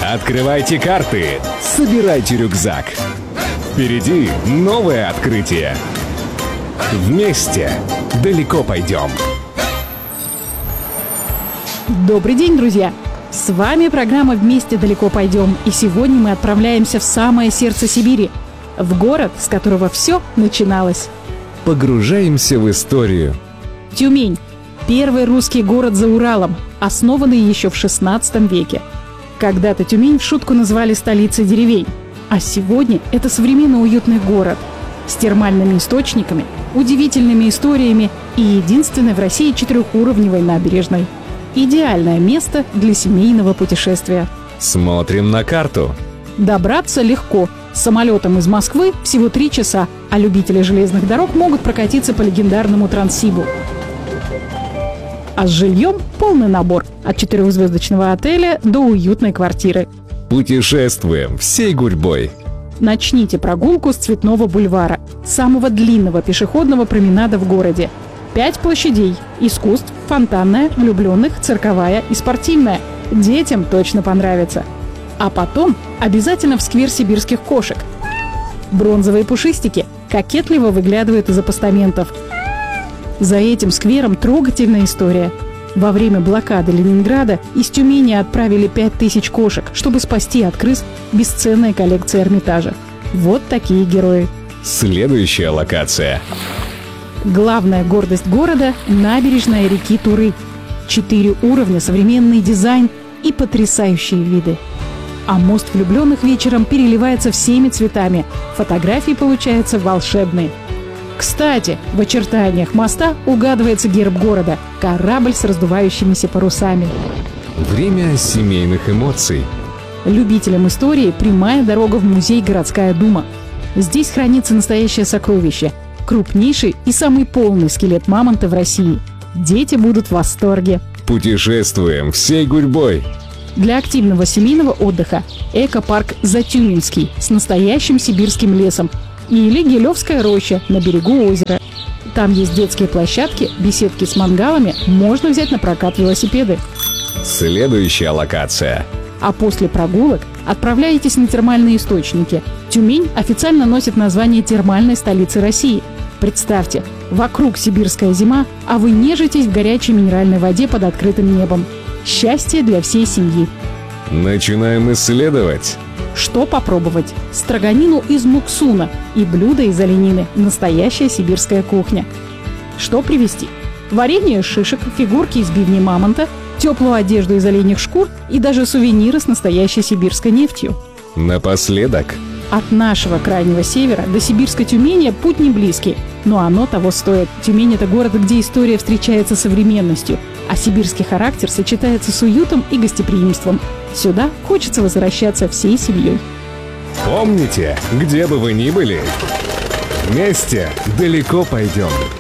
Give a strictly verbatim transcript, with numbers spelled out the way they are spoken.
Открывайте карты, собирайте рюкзак. Впереди новое открытие. Вместе далеко пойдем. Добрый день, друзья! С вами программа «Вместе далеко пойдем», и сегодня мы отправляемся в самое сердце Сибири, в город, с которого все начиналось. Погружаемся в историю. Тюмень – первый русский город за Уралом, основанный еще в шестнадцатом веке. Когда-то Тюмень в шутку назвали столицей деревень, а сегодня это современный уютный город с термальными источниками, удивительными историями и единственной в России четырехуровневой набережной. Идеальное место для семейного путешествия. Смотрим на карту. Добраться легко. Самолетом из Москвы всего три часа, а любители железных дорог могут прокатиться по легендарному Транссибу. А с жильем полный набор. От четырехзвездочного отеля до уютной квартиры. Путешествуем всей гурьбой. Начните прогулку с Цветного бульвара, самого длинного пешеходного променада в городе. Пять площадей – искусств, фонтанная, влюбленных, цирковая и спортивная. Детям точно понравится. А потом обязательно в сквер сибирских кошек. Бронзовые пушистики кокетливо выглядывают из апостаментов. За этим сквером трогательная история. Во время блокады Ленинграда из Тюмени отправили пять тысяч кошек, чтобы спасти от крыс бесценные коллекции Эрмитажа. Вот такие герои. Следующая локация. Главная гордость города – набережная реки Туры. Четыре уровня, современный дизайн и потрясающие виды. А мост влюбленных вечером переливается всеми цветами. Фотографии получаются волшебные. Кстати, в очертаниях моста угадывается герб города – корабль с раздувающимися парусами. Время семейных эмоций. Любителям истории прямая дорога в музей «Городская дума». Здесь хранится настоящее сокровище – крупнейший и самый полный скелет мамонта в России. Дети будут в восторге. Путешествуем всей гурьбой. Для активного семейного отдыха экопарк Затюменский с настоящим сибирским лесом или Гилевская роща на берегу озера. Там есть детские площадки, беседки с мангалами, можно взять на прокат велосипеды. Следующая локация. А после прогулок отправляетесь на термальные источники. Тюмень официально носит название термальной столицы России. Представьте, вокруг сибирская зима, а вы нежитесь в горячей минеральной воде под открытым небом. Счастье для всей семьи. Начинаем исследовать. Что попробовать? Строганину из муксуна и блюдо из оленины. Настоящая сибирская кухня. Что привезти? Варенье из шишек, фигурки из бивней мамонта, теплую одежду из оленьих шкур и даже сувениры с настоящей сибирской нефтью. Напоследок. От нашего крайнего севера до сибирской Тюмени путь не близкий, но оно того стоит. Тюмень – это город, где история встречается с современностью, а сибирский характер сочетается с уютом и гостеприимством. Сюда хочется возвращаться всей семьей. Помните, где бы вы ни были, вместе далеко пойдем.